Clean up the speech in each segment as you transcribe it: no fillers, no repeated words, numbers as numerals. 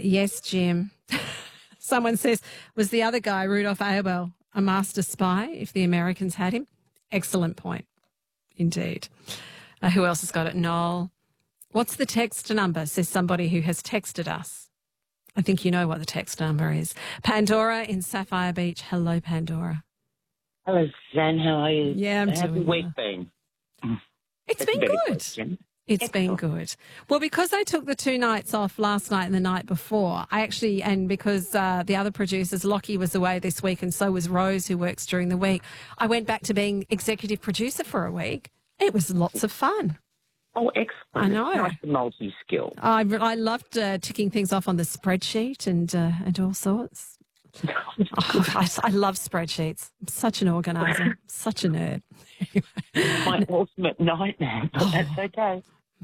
Yes, Jim. Someone says, was the other guy, Rudolph Abel, a master spy if the Americans had him? Excellent point, indeed. Who else has got it? Noel. What's the text number, says somebody who has texted us. I think you know what the text number is. Pandora in Sapphire Beach. Hello, Pandora. Hello, Suzanne. How are you? Yeah, I'm How's the doing week well. been? It's That's been a better good. question. It's been good. Well, because I took the 2 nights off last night and the night before, and because the other producers, Lockie was away this week and so was Rose, who works during the week, I went back to being executive producer for a week. It was lots of fun. Oh, excellent. I know. It's nice to multi-skill. I loved ticking things off on the spreadsheet and all sorts. I love spreadsheets. I'm such an organiser, such a nerd. My ultimate nightmare, but that's okay.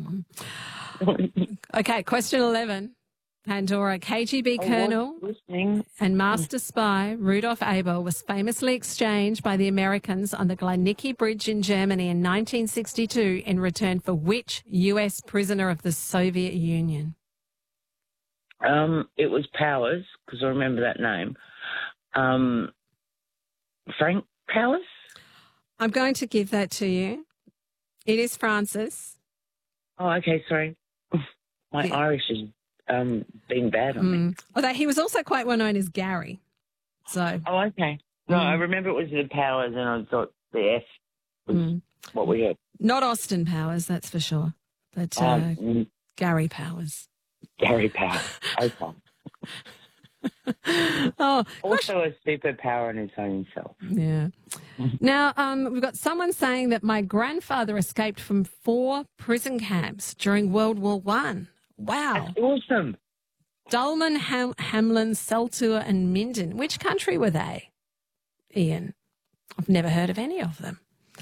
Okay, question 11. Pandora, KGB Colonel and Master Spy Rudolph Abel was famously exchanged by the Americans on the Glenicki Bridge in Germany in 1962 in return for which US prisoner of the Soviet Union? It was Powers, because I remember that name. Frank Powers? I'm going to give that to you. It is Francis. Oh, okay, sorry. My Irish is being bad on me. Although he was also quite well known as Gary. So. Oh, okay. No, I remember it was the Powers, and I thought the F was what we had. Not Austin Powers, that's for sure, but Gary Powers. Gary Powers. Okay. Oh, also a superpower in its own self. Yeah. Now, we've got someone saying that my grandfather escaped from 4 prison camps during World War I. Wow. That's awesome. Dolman, Hamlin, Seltour and Minden. Which country were they, Ian? I've never heard of any of them.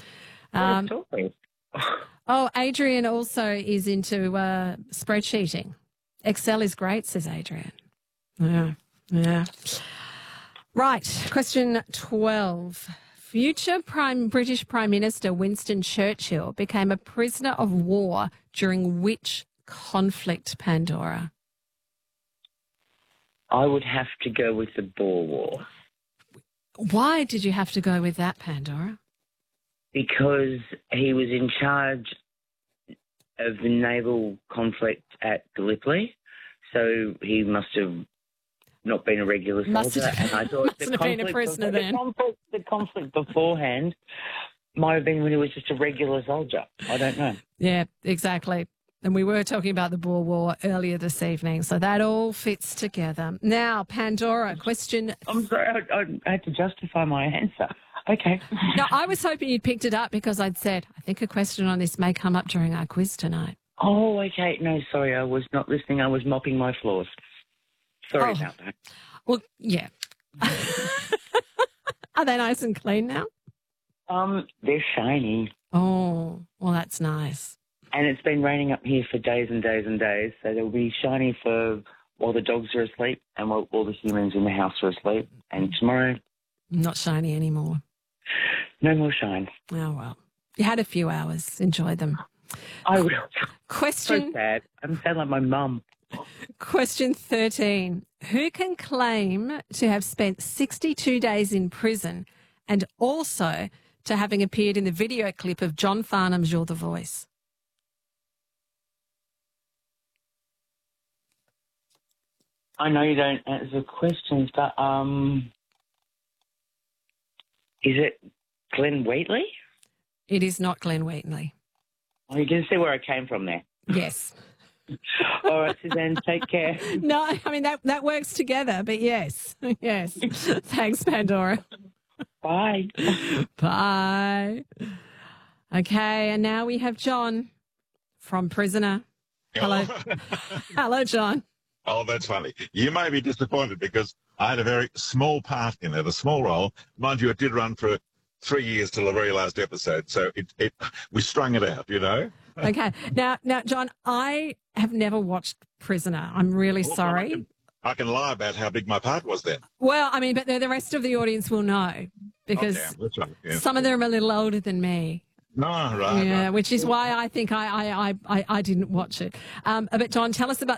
Adrian also is into spreadsheeting. Excel is great, says Adrian. Yeah. Right, question 12. Future British Prime Minister Winston Churchill became a prisoner of war during which conflict, Pandora? I would have to go with the Boer War. Why did you have to go with that, Pandora? Because he was in charge of the naval conflict at Gallipoli, so he must have not been a regular soldier. And I thought the conflict beforehand might have been when he was just a regular soldier. I don't know. Yeah, exactly. And we were talking about the Boer War earlier this evening, so that all fits together. Now, Pandora, question... I'm sorry, I had to justify my answer. Okay. No, I was hoping you'd picked it up because I'd said, I think a question on this may come up during our quiz tonight. Oh, okay. No, sorry, I was not listening. I was mopping my floors. Sorry about that. Well, yeah. Are they nice and clean now? They're shiny. Oh, well, that's nice. And it's been raining up here for days and days and days, so they'll be shiny for while the dogs are asleep and while all the humans in the house are asleep. And tomorrow... Not shiny anymore. No more shine. Oh, well. You had a few hours. Enjoy them. I will. Question... So sad. I'm sad like my mum. Question 13. Who can claim to have spent 62 days in prison and also to having appeared in the video clip of John Farnham's You're the Voice? I know you don't answer questions, but is it Glenn Wheatley? It is not Glenn Wheatley. Oh, you can see where I came from there. Yes. All right, Suzanne, take care. No, I mean, that works together, but yes. Yes. Thanks, Pandora. Bye. Bye. Okay, and now we have John from Prisoner. Hello. Hello, John. Oh, that's funny. You may be disappointed because I had a very small part in it, a small role. Mind you, it did run for 3 years till the very last episode, so we strung it out, you know. Okay. Now, John, I have never watched Prisoner. I'm really sorry. I can lie about how big my part was then. Well, I mean, but the rest of the audience will know because that's right. Yeah. Some of them are a little older than me. No, right. Yeah, right. which is why I think I didn't watch it. But John, tell us about